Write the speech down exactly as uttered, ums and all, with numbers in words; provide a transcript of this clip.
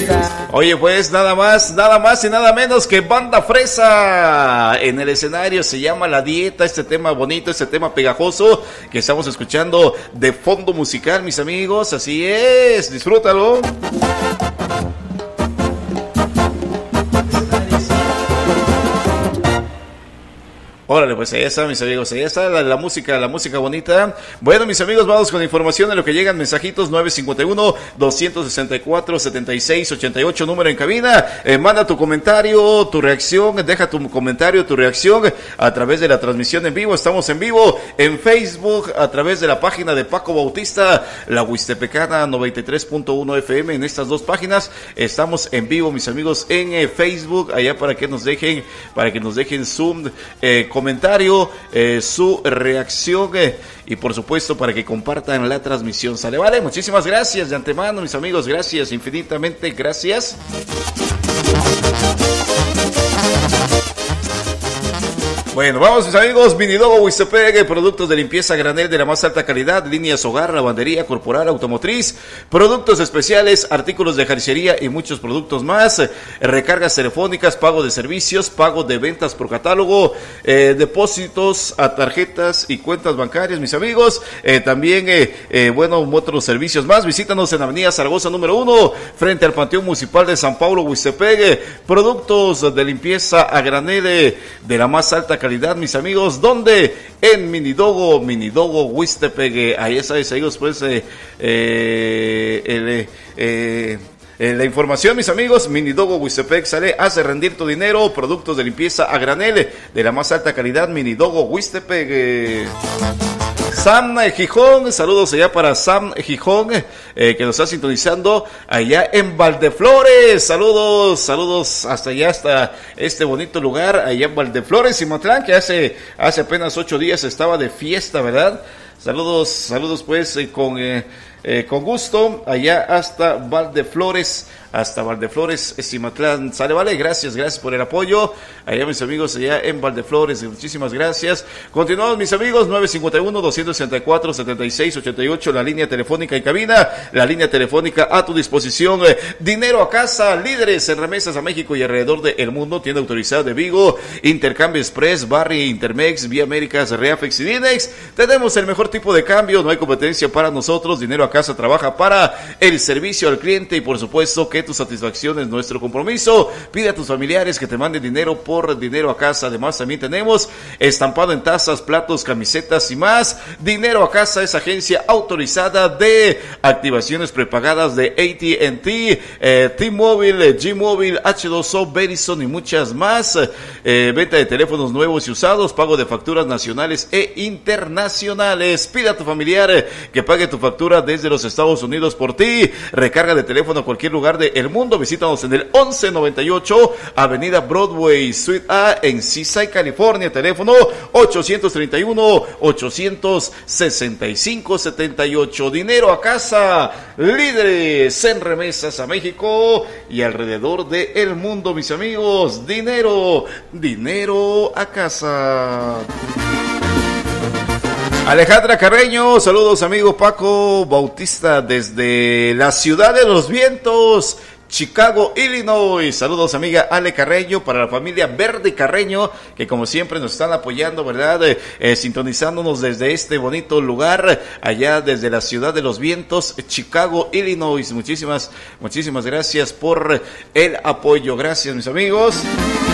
Oye, pues nada más, nada más y nada menos que Banda Fresa en el escenario. Se llama La Dieta, este tema bonito, este tema pegajoso que estamos escuchando de fondo musical, mis amigos. Así es, disfrútalo. Órale, pues ahí está, mis amigos, ahí está la, la música, la música bonita. Bueno, mis amigos, vamos con información de lo que llegan, mensajitos nueve cinco uno, dos seis cuatro, siete seis ocho ocho, número en cabina. Eh, manda tu comentario, tu reacción, deja tu comentario, tu reacción a través de la transmisión en vivo. Estamos en vivo en Facebook, a través de la página de Paco Bautista, la Huistepecana noventa y tres punto uno F M. En estas dos páginas estamos en vivo, mis amigos, en eh, Facebook, allá para que nos dejen, para que nos dejen Zoom, eh, comentario, eh, su reacción eh, y por supuesto para que compartan la transmisión. Sale, vale, muchísimas gracias de antemano, mis amigos, gracias, infinitamente gracias. Bueno, vamos mis amigos, Minidogo Huistepec, productos de limpieza a granel de la más alta calidad, líneas hogar, lavandería, corporal, automotriz, productos especiales, artículos de jardinería y muchos productos más, recargas telefónicas, pago de servicios, pago de ventas por catálogo, eh, depósitos a tarjetas y cuentas bancarias, mis amigos, eh, también, eh, eh, bueno, otros servicios más. Visítanos en Avenida Zaragoza número uno, frente al Panteón Municipal de San Paulo, Huistepec, productos de limpieza a granel de, de la más alta calidad. calidad, mis amigos, donde en Minidogo, Minidogo Huistepec, ahí está, amigos, pues eh, eh, el, eh, eh, la información, mis amigos. Minidogo Huistepec sale, hace rendir tu dinero, productos de limpieza a granel de la más alta calidad, Minidogo Huistepec. Eh. Sam Gijón, saludos allá para Sam Gijón, eh, que nos está sintonizando allá en Valdeflores. Saludos, saludos hasta allá, hasta este bonito lugar, allá en Valdeflores, Cimatlán, que hace, hace apenas ocho días estaba de fiesta, ¿verdad? Saludos, saludos pues eh, con, eh, eh, con gusto, allá hasta Valdeflores. Hasta Valdeflores, Cimatlán, sale, vale, gracias, gracias por el apoyo, allá mis amigos, allá en Valdeflores, muchísimas gracias. Continuamos, mis amigos, nueve cinco uno, dos seis cuatro, siete seis ocho ocho, la línea telefónica en cabina, la línea telefónica a tu disposición. eh, dinero a casa, líderes en remesas a México y alrededor del mundo, tienda autorizada de Vigo, Intercambio Express, Barry, Intermex, Vía Américas, Reafex y Dinex. Tenemos el mejor tipo de cambio, no hay competencia para nosotros. Dinero a casa trabaja para el servicio al cliente y por supuesto que tu satisfacción es nuestro compromiso. Pide a tus familiares que te manden dinero por Dinero a Casa. Además también tenemos estampado en tazas, platos, camisetas y más. Dinero a Casa es agencia autorizada de activaciones prepagadas de A T and T, eh, T-Mobile, G-Mobile, H dos O, Verizon y muchas más. Eh, venta de teléfonos nuevos y usados, pago de facturas nacionales e internacionales. Pide a tu familiar que pague tu factura desde los Estados Unidos por ti. Recarga de teléfono a cualquier lugar de el mundo. Visítanos en el once noventa y ocho Avenida Broadway, Suite A, en Seaside, California. Teléfono ochocientos treinta y uno, ochocientos sesenta y cinco, setenta y ocho. Dinero a Casa, líderes en remesas a México y alrededor del mundo, mis amigos. Dinero, dinero a casa. Alejandra Carreño, saludos amigo Paco Bautista desde la ciudad de los vientos, Chicago, Illinois. Saludos amiga Ale Carreño, para la familia Verde Carreño, que como siempre nos están apoyando, ¿verdad? Eh, eh, sintonizándonos desde este bonito lugar, allá desde la ciudad de los vientos, Chicago, Illinois. Muchísimas, muchísimas gracias por el apoyo. Gracias mis amigos.